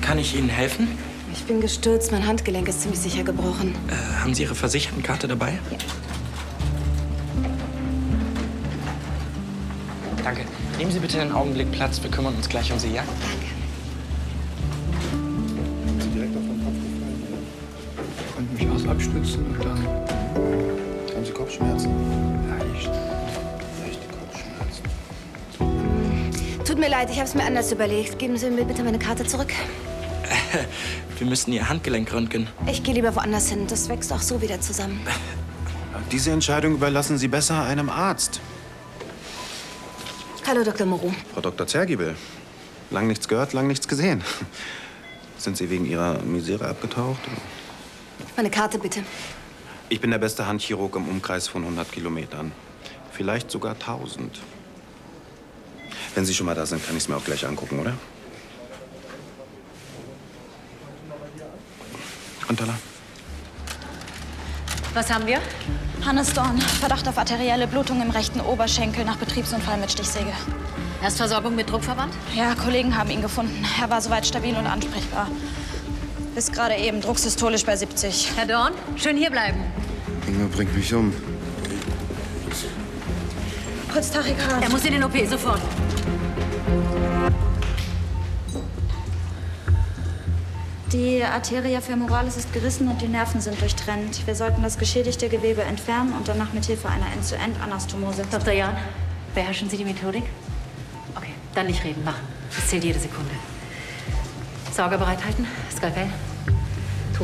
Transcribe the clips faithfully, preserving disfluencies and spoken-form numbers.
Kann ich Ihnen helfen? Ich bin gestürzt. Mein Handgelenk ist ziemlich sicher gebrochen. Äh, haben Sie Ihre Versichertenkarte dabei? Ja. Danke. Nehmen Sie bitte einen Augenblick Platz. Wir kümmern uns gleich um Sie, ja? Danke. Sie direkt auf den Kopf gefallen? Ich könnte mich aus abstützen und dann... Haben Sie Kopfschmerzen? Leicht. Leichte Kopfschmerzen. Tut mir leid, ich habe es mir anders überlegt. Geben Sie mir bitte meine Karte zurück. Äh, wir müssen Ihr Handgelenk röntgen. Ich gehe lieber woanders hin. Das wächst auch so wieder zusammen. Diese Entscheidung überlassen Sie besser einem Arzt. Hallo, Doktor Moreau. Frau Doktor Zergibel. Lang nichts gehört, lang nichts gesehen. Sind Sie wegen Ihrer Misere abgetaucht? Meine Karte, bitte. Ich bin der beste Handchirurg im Umkreis von hundert Kilometern. Vielleicht sogar tausend. Wenn Sie schon mal da sind, kann ich es mir auch gleich angucken, oder? Unterla. Was haben wir? Hannes Dorn, Verdacht auf arterielle Blutung im rechten Oberschenkel nach Betriebsunfall mit Stichsäge. Erstversorgung mit Druckverband? Ja, Kollegen haben ihn gefunden. Er war soweit stabil und ansprechbar. Bis gerade eben drucksystolisch bei siebzig. Herr Dorn, schön hierbleiben. Inge bringt mich um. Kurz Tachykard. Er muss in den O P, sofort. Die Arteria femoralis ist gerissen und die Nerven sind durchtrennt. Wir sollten das geschädigte Gewebe entfernen und danach mit Hilfe einer End-zu-End-Anastomose. Doktor Jahn, beherrschen Sie die Methodik? Okay, dann nicht reden, machen. Es zählt jede Sekunde. Sauger bereithalten, Skalpell, Tuch.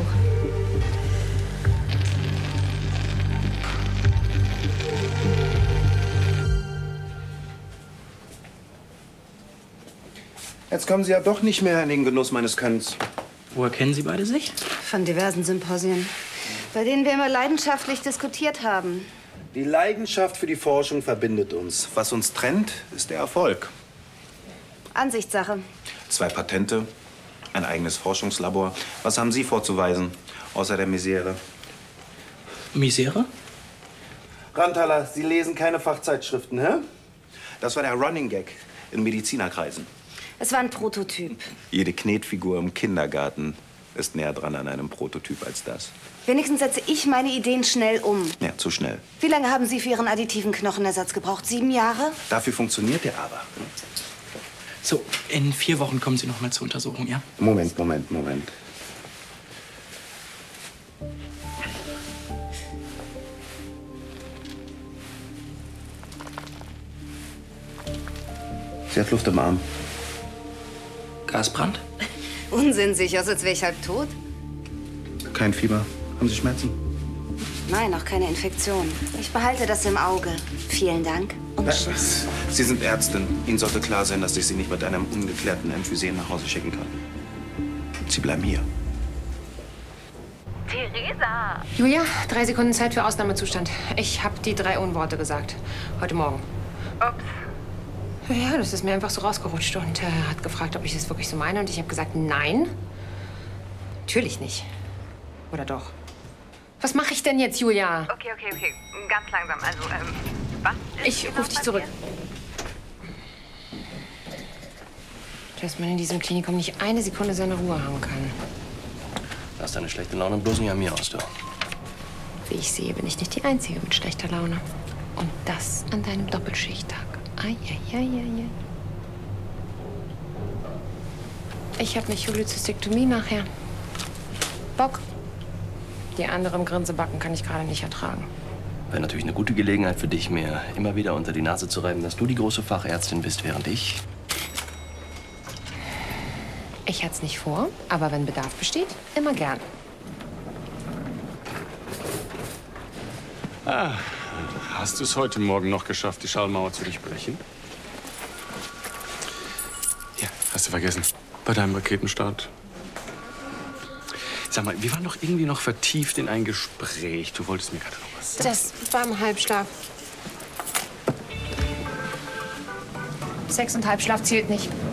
Jetzt kommen Sie ja doch nicht mehr in den Genuss meines Könnens. Woher kennen Sie beide sich? Von diversen Symposien, bei denen wir immer leidenschaftlich diskutiert haben. Die Leidenschaft für die Forschung verbindet uns. Was uns trennt, ist der Erfolg. Ansichtssache. Zwei Patente, ein eigenes Forschungslabor. Was haben Sie vorzuweisen, außer der Misere? Misere? Ranthaler, Sie lesen keine Fachzeitschriften, hä? Das war der Running Gag in Medizinerkreisen. Es war ein Prototyp. Jede Knetfigur im Kindergarten ist näher dran an einem Prototyp als das. Wenigstens setze ich meine Ideen schnell um. Ja, zu schnell. Wie lange haben Sie für Ihren additiven Knochenersatz gebraucht? Sieben Jahre? Dafür funktioniert der aber. So, in vier Wochen kommen Sie noch mal zur Untersuchung, ja? Moment, Moment, Moment. Sie hat Luft im Arm. Gasbrand? Unsinn, sicher, als wäre ich halb tot. Kein Fieber. Haben Sie Schmerzen? Nein, auch keine Infektion. Ich behalte das im Auge. Vielen Dank. Und tschüss. Sie sind Ärztin. Ihnen sollte klar sein, dass ich Sie nicht mit einem ungeklärten Emphysem nach Hause schicken kann. Sie bleiben hier. Theresa! Julia, drei Sekunden Zeit für Ausnahmezustand. Ich habe die drei Unworte gesagt. Heute Morgen. Ups. Ja, das ist mir einfach so rausgerutscht und er äh, hat gefragt, ob ich es wirklich so meine. Und ich habe gesagt, nein. Natürlich nicht. Oder doch? Was mache ich denn jetzt, Julia? Okay, okay, okay. Ganz langsam. Also, ähm, was ist Ich genau ruf dich zurück. Dass man in diesem Klinikum nicht eine Sekunde seine Ruhe haben kann. Lass deine schlechte Laune bloß nicht an mir aus, du. Wie ich sehe, bin ich nicht die Einzige mit schlechter Laune. Und das an deinem Doppelschichttag. Ai, ai, ai, ai, ai. Ich habe eine Cholecystektomie nachher. Bock. Die anderen Grinsebacken kann ich gerade nicht ertragen. Wäre natürlich eine gute Gelegenheit für dich, mir immer wieder unter die Nase zu reiben, dass du die große Fachärztin bist, während ich... Ich hatte es nicht vor, aber wenn Bedarf besteht, immer gern. Ah, hast du es heute Morgen noch geschafft, die Schallmauer zu durchbrechen? Ja, hast du vergessen. Bei deinem Raketenstart. Sag mal, wir waren doch irgendwie noch vertieft in ein Gespräch. Du wolltest mir gerade noch was sagen. Das war im Halbschlaf. Sex und Halbschlaf zählt nicht.